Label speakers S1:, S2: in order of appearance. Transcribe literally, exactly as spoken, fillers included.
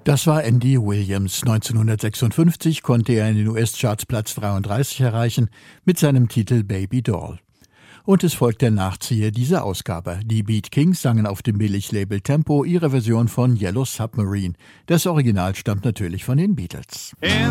S1: Das war Andy Williams. neunzehnhundertsechsundfünfzig konnte er in den U S-Charts Platz dreiunddreißig erreichen mit seinem Titel Baby Doll. Und es folgt der Nachzieher dieser Ausgabe. Die Beat Kings sangen auf dem Billiglabel Tempo ihre Version von Yellow Submarine. Das Original stammt natürlich von den Beatles.
S2: In